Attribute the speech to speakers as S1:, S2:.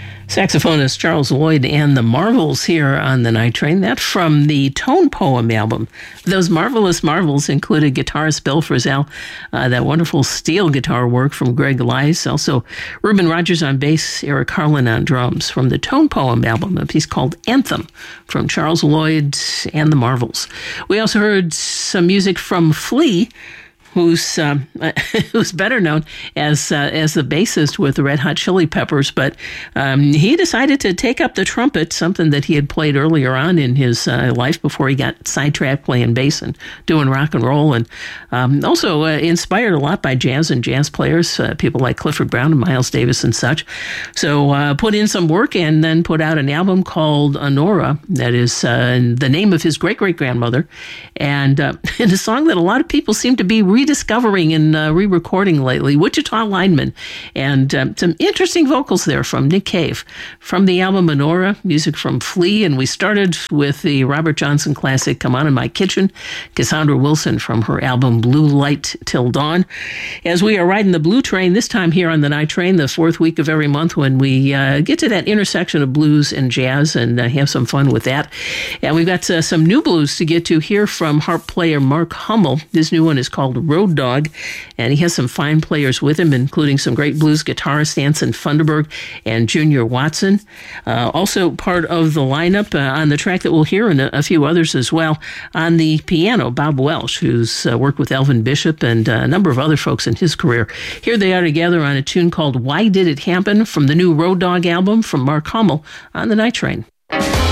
S1: Saxophonist Charles Lloyd and the Marvels here on the Night Train. That from the Tone Poem album. Those marvelous marvels included guitarist Bill Frisell, that wonderful steel guitar work from Greg Lice, also Reuben Rogers on bass, Eric Harlan on drums. From the Tone Poem album, a piece called Anthem from Charles Lloyd and the Marvels. We also heard some music from Flea, who's better known as the bassist with the Red Hot Chili Peppers, but he decided to take up the trumpet, something that he had played earlier on in his life before he got sidetracked playing bass and doing rock and roll, and also inspired a lot by jazz and jazz players, people like Clifford Brown and Miles Davis and such. So put in some work and then put out an album called Honora, that is the name of his great-great-grandmother, and a song that a lot of people seem to be rediscovering and re-recording lately, Wichita Lineman, and some interesting vocals there from Nick Cave. From the album Honora, music from Flea, and we started with the Robert Johnson classic Come On In My Kitchen, Cassandra Wilson from her album Blue Light Till Dawn. As we are riding the Blue Train, this time here on the Night Train, the fourth week of every month, when we get to that intersection of blues and jazz and have some fun with that. And we've got some new blues to get to here from harp player Mark Hummel. This new one is called Road Dog, and he has some fine players with him, including some great blues guitarists, Anson Funderburg and Junior Watson. Also part of the lineup on the track that we'll hear, and a few others as well. On the piano, Bob Welsh, who's worked with Elvin Bishop and a number of other folks in his career. Here they are together on a tune called Why Did It Happen from the new Road Dog album from Mark Hummel on the Night Train.